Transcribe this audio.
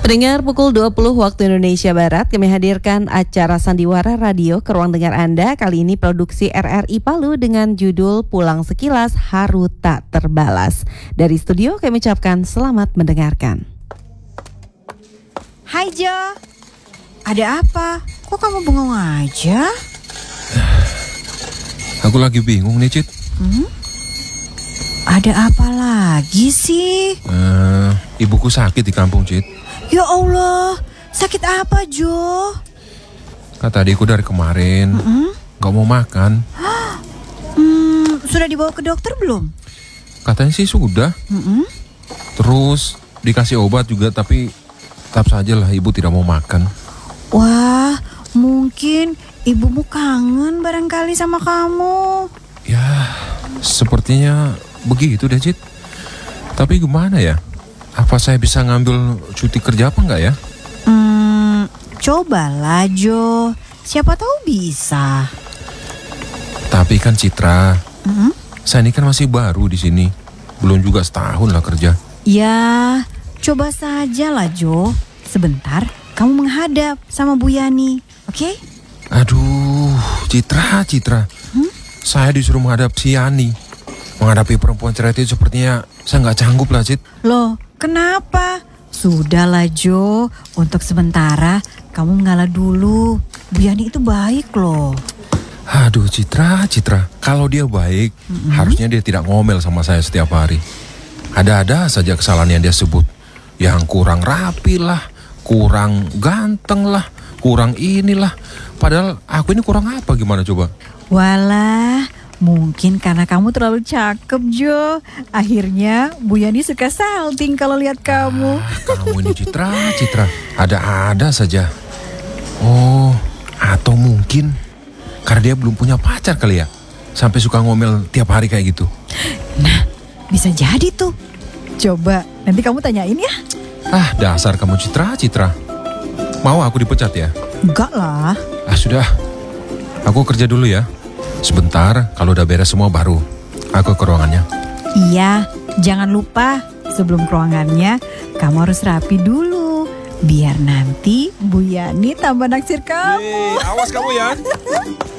Pendengar, pukul 20 waktu Indonesia Barat, kami hadirkan acara Sandiwara Radio ke ruang dengar Anda. Kali ini produksi RRI Palu dengan judul Pulang Sekilas Haru Tak Terbalas. Dari studio kami ucapkan selamat mendengarkan. Hai Jo, ada apa? Kok kamu bengong aja? Aku lagi bingung nih, Cit. Ada apa lagi sih? Ibuku sakit di kampung, Cit. Ya Allah, sakit apa Jo? Kata adikku dari kemarin gak mau makan. Sudah dibawa ke dokter belum? Katanya sih sudah. Terus dikasih obat juga, tapi tetap saja lah ibu tidak mau makan. Wah, mungkin ibumu kangen barangkali sama kamu. Ya, sepertinya begitu deh, Cit. Tapi gimana ya? Apa saya bisa ngambil cuti kerja apa enggak ya? Cobalah Jo, siapa tahu bisa. Tapi kan Citra, saya ini kan masih baru di sini. Belum juga setahun lah kerja. Ya, coba saja lah Jo. Sebentar, kamu menghadap sama Bu Yani, oke? Aduh, Citra. Saya disuruh menghadap si Yani. Menghadapi perempuan cerewet itu sepertinya saya nggak sanggup lah, Cit. Loh, kenapa? Sudahlah Jo, untuk sementara kamu mengalah dulu. Bu Yani itu baik loh. Aduh, Citra. Kalau dia baik, harusnya dia tidak ngomel sama saya setiap hari. Ada-ada saja kesalahan yang dia sebut. Yang kurang rapi lah, kurang ganteng lah, kurang inilah. Padahal aku ini kurang apa, gimana coba? Walah, mungkin karena kamu terlalu cakep Jo. Akhirnya Bu Yani suka salting kalau lihat kamu. Kamu ini Citra. Ada-ada saja. Oh, atau mungkin karena dia belum punya pacar kali ya, sampai suka ngomel tiap hari kayak gitu. Nah, bisa jadi tuh. Coba nanti kamu tanyain ya. Dasar kamu Citra. Mau aku dipecat ya? Enggak lah. Sudah. Aku kerja dulu ya. Sebentar, kalau udah beres semua baru aku ke ruangannya. Iya, jangan lupa sebelum ke ruangannya kamu harus rapi dulu. Biar nanti Bu Yani tambah naksir kamu. Awas kamu ya.